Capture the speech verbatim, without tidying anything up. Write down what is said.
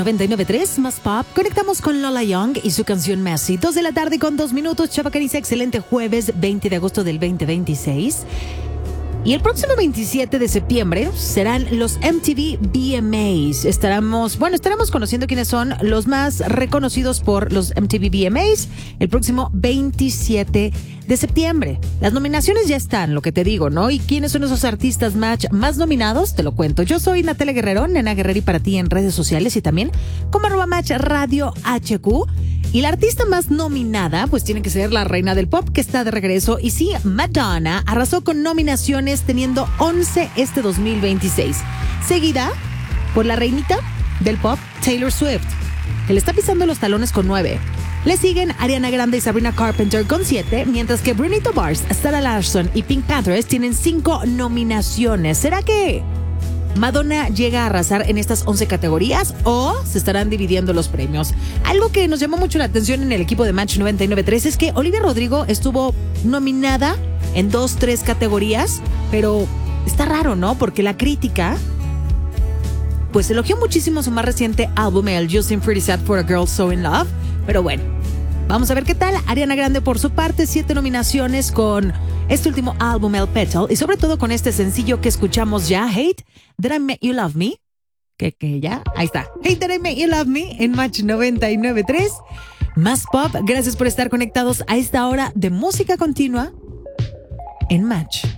noventa y nueve punto tres, más pop. Conectamos con Lola Young y su canción Messi. Dos de la tarde con dos minutos. Chavacaniza, excelente jueves veinte de agosto del veinte veintiséis. Y el próximo veintisiete de septiembre serán los M T V V M As. Estaremos, bueno, estaremos conociendo quiénes son los más reconocidos por los M T V V M As el próximo veintisiete de septiembre. Las nominaciones ya están, lo que te digo, ¿no? ¿Y quiénes son esos artistas Match más nominados? Te lo cuento. Yo soy Natalia Guerrero, Nena Guerrero, y para ti en redes sociales y también como arroba Match Radio H Q. Y la artista más nominada, pues tiene que ser la reina del pop, que está de regreso. Y sí, Madonna arrasó con nominaciones, teniendo once este dos mil veintiséis. Seguida por la reinita del pop, Taylor Swift, que le está pisando los talones con nueve. Le siguen Ariana Grande y Sabrina Carpenter con siete, mientras que Brunito Mars, Sarah Larson y Pink Panthers tienen cinco nominaciones. ¿Será que Madonna llega a arrasar en estas once categorías o se estarán dividiendo los premios? Algo que nos llamó mucho la atención en el equipo de Match noventa y nueve punto tres es que Olivia Rodrigo estuvo nominada en dos, tres categorías, pero está raro, ¿no? Porque la crítica pues elogió muchísimo su más reciente álbum, el You Seem Pretty Sad for a Girl So In Love, pero bueno, vamos a ver qué tal. Ariana Grande, por su parte, siete nominaciones con este último álbum, El Petal, y sobre todo con este sencillo que escuchamos ya, Hate That I Made You Love Me. Que, que ya, ahí está. Hate That I Made You Love Me en Match noventa y nueve punto tres. Más pop. Gracias por estar conectados a esta hora de música continua en Match.